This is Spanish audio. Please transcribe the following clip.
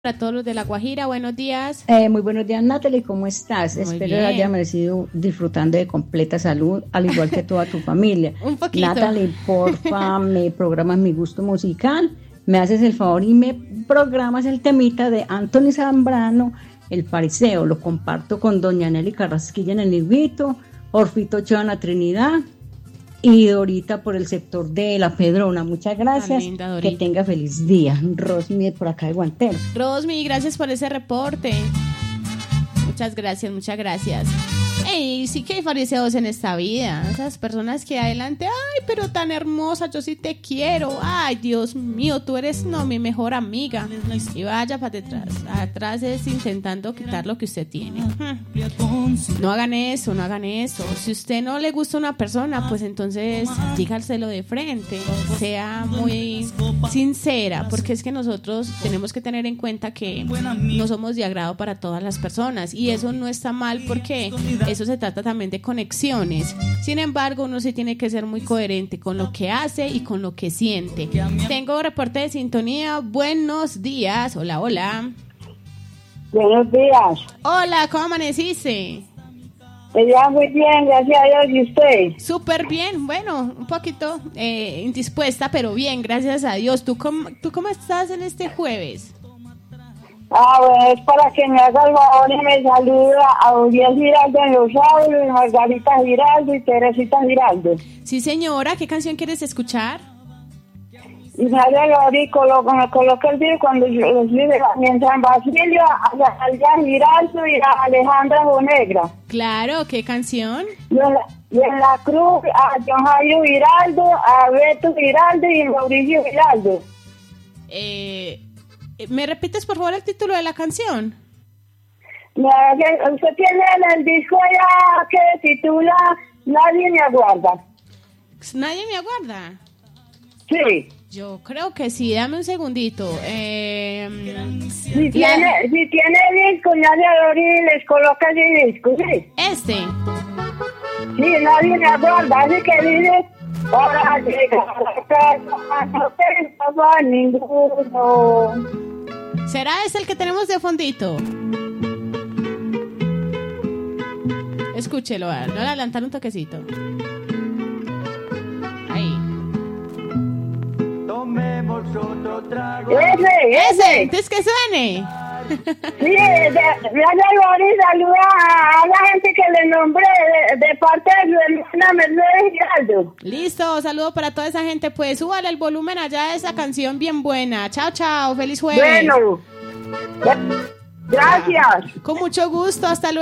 Para todos los de La Guajira, buenos días. Muy buenos días, Natalie, ¿cómo estás? Muy Espero bien. haya amanecido disfrutando de completa salud, al igual que toda tu familia. Un poquito. Natalie, porfa, me programas mi gusto musical, me haces el favor y me programas el temita de Anthony Zambrano, El Fariseo. Lo comparto con doña Nelly Carrasquilla en el Niguito, Orfito Ochoa en la Trinidad y Dorita por el sector de La Pedrona. Muchas gracias, linda, Dorita. que tenga feliz día. Rosmi por acá de Guantero. Rosmi, gracias por ese reporte. Muchas gracias, muchas gracias. Ey, sí que hay fariseos en esta vida. Esas personas que adelante, ay, pero tan hermosa, yo sí te quiero. Ay, Dios mío, tú eres mi mejor amiga. Y vaya para detrás. Atrás es intentando quitar lo que usted tiene. No hagan eso, no hagan eso. Si usted no le gusta a una persona, pues entonces dígaselo de frente. Sea muy sincera, porque es que nosotros tenemos que tener en cuenta que no somos de agrado para todas las personas. Y eso no está mal, porque eso se trata también de conexiones. Sin embargo, uno sí tiene que ser muy coherente con lo que hace y con lo que siente. Tengo reporte de sintonía. Buenos días. Hola, hola. Buenos días. Hola, ¿cómo amaneciste? Ya muy bien, gracias a Dios. ¿Y usted? Súper bien. Bueno, un poquito indispuesta, pero bien, gracias a Dios. ¿Tú cómo estás en este jueves? Bueno, es para que me haga el favor y me saluda a Uriel Giraldo en Los Auros, Margarita Giraldo y Teresita Giraldo. Sí, señora. ¿Qué canción quieres escuchar? Y me haga el favor y me coloca el video cuando yo los vi en San Basilio, a Alja Giraldo y a Alejandra Bonegra. Claro, ¿qué canción? Y en la cruz a John Jairo Giraldo, a Beto Giraldo y Mauricio Giraldo. ¿Me repites, por favor, el título de la canción? Usted tiene en el disco allá que titula Nadie me aguarda. ¿Nadie me aguarda? Sí. Yo creo que sí, dame un segundito. Si tiene disco, nadie y les coloca ese disco, sí. Este. Sí, nadie me aguarda, así que dice, para llegar a casa, no pensaba ninguno. ¿Será ese el que tenemos de fondito? Escúchelo, no le adelantar un toquecito. Ahí. Tomemos otro trago. Ese. Entonces que suene. Sí, me hace el favor y saluda a la gente que le nombré de parte de su hermana Mercedes Giraldo. Listo, saludo para toda esa gente. Pues súbale el volumen allá de esa canción bien buena. Chao, chao, feliz jueves. Bueno, gracias. Con mucho gusto, hasta luego.